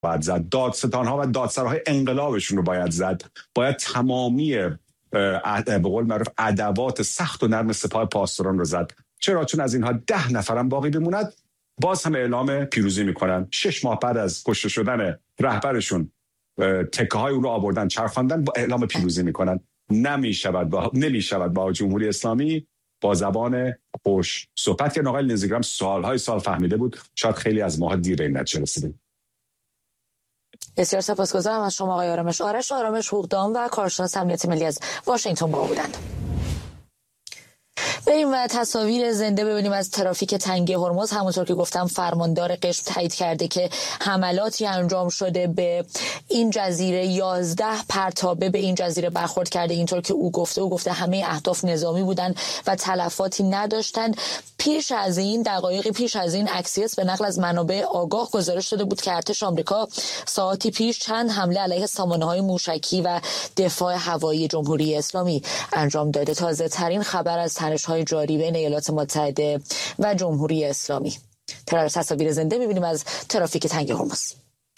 باید زد، دادستان‌ها و دادسراهای انقلابشون رو باید زد، باید تمامی به قول معروف ادوات سخت و نرم سپاه پاسداران رو زد. چرا؟ چون از اینها 10 نفرم باقی بموند باز هم اعلام پیروزی میکنن. 6 ماه بعد از کشته شدن رهبرشون تکه های اون رو آوردن چرخاندن، با اعلام پیروزی میکنن. نمیشود با جمهوری اسلامی با زبان خوش صحبت کرد. آقای لنزگرام سال فهمیده بود، شاید خیلی از ماها دیر این نتیجه رسیدیم. بسیار سپاسگزارم از شما آقای آرامش. آرامش حقوقدان و کارشناس امنیت ملی از واشنگتن با بودند. بریم و تصاویر زنده ببینیم از ترافیک تنگه هرمز. همونطور که گفتم فرماندار قشم تایید کرده که حملاتی انجام شده به این جزیره، 11 پرتابه به این جزیره برخورد کرده. اینطور که او گفته همه اهداف نظامی بودن و تلفاتی نداشتن. دقایقی پیش از این اکسیس به نقل از منابع آگاه گزارش داده بود که ارتش آمریکا ساعتی پیش چند حمله علیه سامانه‌های موشکی و دفاع هوایی جمهوری اسلامی انجام داده. تازه ترین خبر از تنش‌های جاری بین ایالات متحده و جمهوری اسلامی. تصاویر زنده می‌بینیم از ترافیک تنگه هرمز.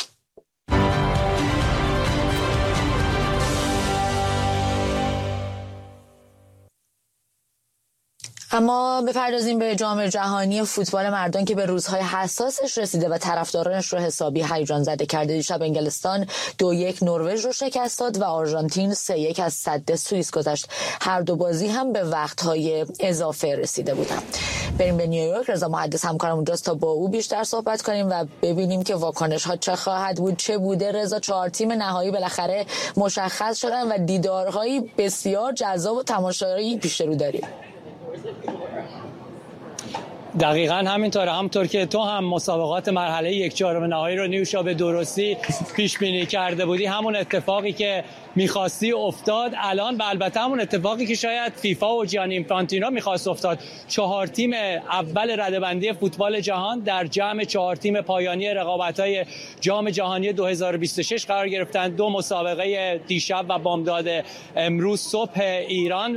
اما بپردازیم به جام جهانی فوتبال مردان که به روزهای حساسش رسیده و طرفدارانش رو حسابی هیجان زده کرده. دیشب انگلستان 2-1 نروژ رو شکست داد و آرژانتین 3-1 از سد سوئیس گذشت. هر دو بازی هم به وقت‌های اضافه رسیده بودن. بریم به نیویورک. رضا محدث همکارم اونجاست تا با او بیشتر صحبت کنیم و ببینیم که واکنش‌ها چه خواهد بود، چه بوده. رضا، 4 تیم نهایی بالاخره مشخص شدن و دیدارهایی بسیار جذاب و تماشایی پیش رو داریم. دقیقاً همینطوره. همونطور که تو هم مسابقات مرحله 1/4 نهایی رو نیوشا به درستی پیش بینی کرده بودی، همون اتفاقی که می‌خواستی افتاد الان، و البته همون اتفاقی که شاید فیفا و جیانی اینفانتینو می‌خواست افتاد. 4 تیم اول رده‌بندی فوتبال جهان در جمع 4 تیم پایانی رقابت‌های جام جهانی 2026 قرار گرفتند. 2 مسابقه دیشب و بامداد امروز صبح ایران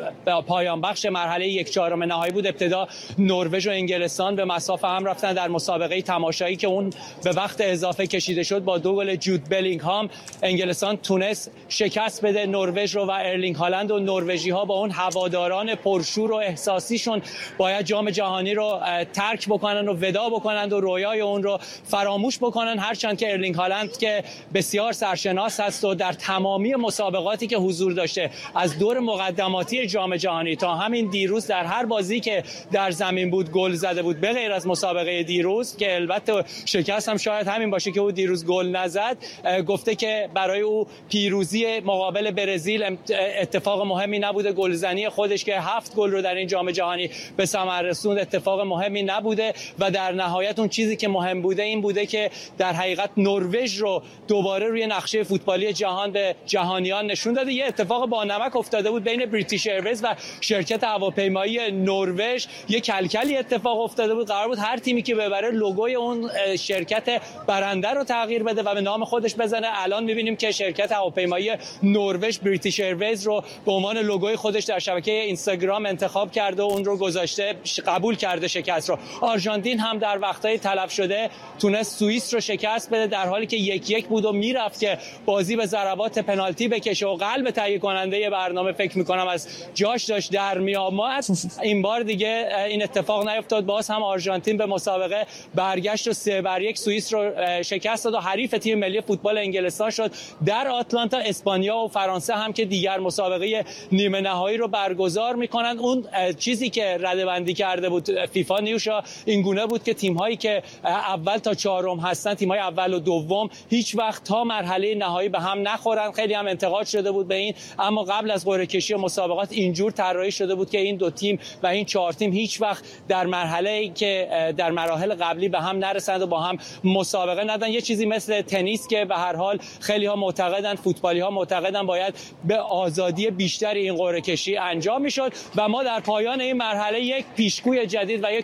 پایان بخش مرحله 1/4 نهایی بود. ابتدا نروژ و انگلستان به مصاف هم رفتن در مسابقه تماشایی که اون به وقت اضافه کشیده شد. با 2 گل جود بلینگهام انگلستان تونست شکست بده نروژ رو و ارلینگ هالند و نروژی‌ها با اون هواداران پرشور و احساسیشون باید جام جهانی رو ترک بکنن و ودا بکنن و رویای اون رو فراموش بکنن. هرچند که ارلینگ هالند که بسیار سرشناس هست و در تمامی مسابقاتی که حضور داشته از دور مقدماتی جام جهانی تا همین دیروز در هر بازی که در زمین بود گل زده بود، به غیر از مسابقه دیروز که البته شکست هم شاید همین باشه که او دیروز گل نزد. گفته که برای او پیروزی مقابل برزیل اتفاق مهمی نبوده، گلزنی خودش که 7 گل رو در این جام جهانی به ثمر رسوند اتفاق مهمی نبوده و در نهایت اون چیزی که مهم بوده این بوده که در حقیقت نروژ رو دوباره روی نقشه فوتبالی جهان به جهانیان نشون داده. یه اتفاق با نمک افتاده بود بین بریتیش ایرویز و شرکت هواپیمایی نروژ، یک کلکلی اتفاق افتاده بود. قرار بود هر تیمی که ببره لوگوی اون شرکت برنده رو تغییر بده و به نام خودش بزنه. الان می‌بینیم که شرکت هواپیمایی نروژ بریتیش ایرویز رو به عنوان لوگوی خودش در شبکه اینستاگرام انتخاب کرده و اون رو گذاشته، قبول کرده شکست رو. آرژانتین هم در وقتای تلف شده تونست سوئیس رو شکست بده در حالی که 1-1 بود و میرفت که بازی به ضربات پنالتی بکشه و قلب تهیه کننده برنامه فکر می‌کنم از جاش داشت در میآمد. این بار دیگه این اتفاق نیفتاد. باز هم آرژانتین به مسابقه برگشت و 3-1 سوئیس رو شکست داد و حریف تیم ملی فوتبال انگلستان شد. در آتلانتا اسپانیا و فرانسه هم که دیگر مسابقه نیمه نهایی رو برگزار می‌کنند. اون چیزی که رده‌بندی کرده بود فیفا نیوشا این گونه بود که تیم‌هایی که اول تا چهارم هستن، تیم‌های اول و دوم، هیچ وقت تا مرحله نهایی به هم نخورن. خیلی هم انتقاد شده بود به این، اما قبل از قرعه کشی مسابقات اینجور طراحی شده بود که این 2 تیم و این 4 تیم هیچ وقت در مرحله‌ای که در مراحل قبلی به هم نرسند و با هم مسابقه ندن. یه چیزی مثل تنیس که به هر حال خیلی‌ها معتقدن، فوتبالی‌ها معتقدن باید به آزادی بیشتری این قرعه کشی انجام میشد و ما در پایان این مرحله یک پیشگوی جدید و یک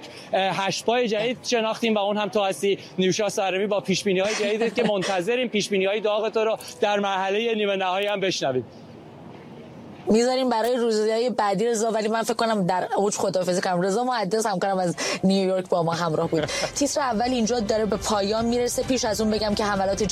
8 پای جدید شناختیم و اون هم تو هستی نیوشا سارمی با پیش‌بینی‌های جدیدی که منتظریم پیش‌بینی‌های داغ تو رو در مرحله نیمه نهایی هم بشنویم. میذاریم برای روزهای بعدی رضا، ولی من فکر کنم در اوج خداحافظی کنم. رضا محدث همکارم از نیویورک با ما همراه بود. تیتر اول اینجا داره به پایان میرسه. پیش از اون بگم که حملات